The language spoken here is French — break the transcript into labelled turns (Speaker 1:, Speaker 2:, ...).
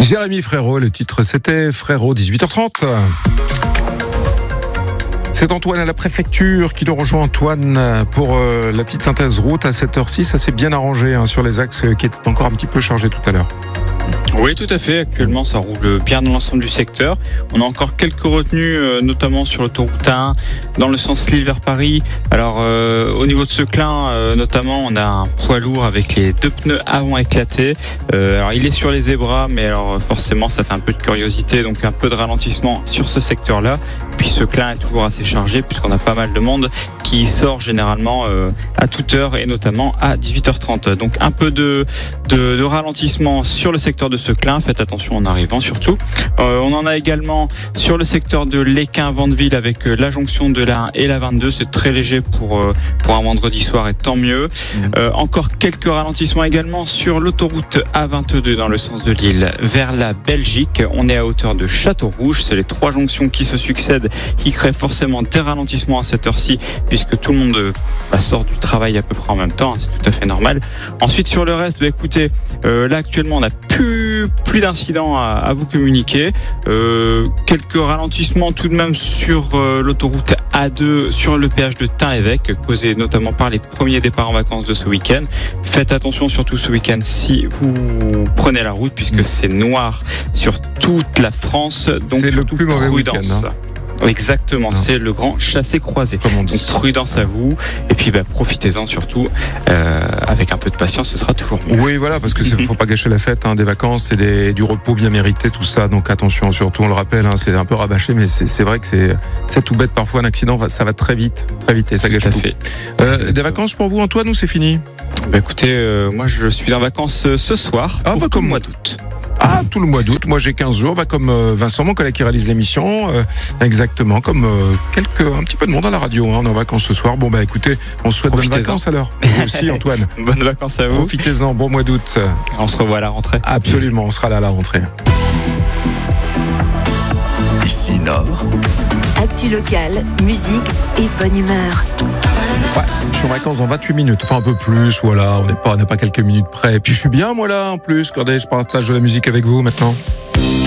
Speaker 1: Jérémy Frérot, le titre c'était Frérot, 18h30. C'est Antoine à la préfecture qui nous rejoint. Antoine, pour la petite synthèse route à 7h06, ça s'est bien arrangé sur les axes qui étaient encore un petit peu chargés tout à l'heure.
Speaker 2: Oui, tout à fait. Actuellement, ça roule bien dans l'ensemble du secteur. On a encore quelques retenues, notamment sur l'autoroute A1, dans le sens Lille vers Paris. Alors, au niveau de Seclin, notamment, on a un poids lourd avec les deux pneus avant éclatés. Alors, il est sur les zébras, mais alors forcément, ça fait un peu de curiosité, donc un peu de ralentissement sur ce secteur-là. Puis Seclin est toujours assez chargé, puisqu'on a pas mal de monde qui sort généralement à toute heure, et notamment à 18h30. Donc, un peu de ralentissement sur le secteur de Seclin, faites attention en arrivant surtout. On en a également sur le secteur de Lesquin-Vandeville avec la jonction de la 1 et la 22, c'est très léger pour un vendredi soir et tant mieux. Encore quelques ralentissements également sur l'autoroute A22 dans le sens de Lille vers la Belgique. On est à hauteur de Château-Rouge, c'est les trois jonctions qui se succèdent qui créent forcément des ralentissements à cette heure-ci puisque tout le monde sort du travail à peu près en même temps, c'est tout à fait normal. Ensuite sur le reste, écoutez, là actuellement on n'a plus d'incidents à vous communiquer. Quelques ralentissements tout de même sur l'autoroute A2 sur le péage de Tain-l'Évêque, causés notamment par les premiers départs en vacances de ce week-end. Faites attention surtout ce week-end si vous prenez la route puisque c'est noir sur toute la France. Donc
Speaker 1: c'est le plus mauvais week-end.
Speaker 2: Exactement, c'est le grand chassé-croisé. Donc prudence à vous, et puis profitez-en surtout avec un peu de patience, ce sera toujours mieux.
Speaker 1: Oui, voilà, parce que faut pas gâcher la fête, des vacances et du repos bien mérité, tout ça. Donc attention, surtout, on le rappelle, c'est un peu rabâché, mais c'est vrai que c'est tout bête. Parfois, un accident, ça va très vite, et ça gâche tout. Des vacances pour vous, Antoine, ou c'est fini ?
Speaker 2: Écoutez, moi je suis en vacances ce soir, pour tout le mois d'août.
Speaker 1: Ah, tout le mois d'août, moi j'ai 15 jours, comme Vincent, mon collègue qui réalise l'émission, exactement, comme un petit peu de monde à la radio, on est en vacances ce soir. Écoutez, on se souhaite bonnes vacances alors. Vous aussi, Antoine.
Speaker 2: Bonnes vacances à vous.
Speaker 1: Profitez-en, bon mois d'août.
Speaker 2: On se revoit à la rentrée.
Speaker 1: Absolument, on sera là à la rentrée.
Speaker 3: Ici Nord.
Speaker 4: Actu locale, musique et bonne humeur.
Speaker 1: Ouais, je suis en vacances dans 28 minutes, enfin un peu plus, voilà, on n'est pas quelques minutes près. Et puis je suis bien moi là en plus, regardez, je partage de la musique avec vous maintenant.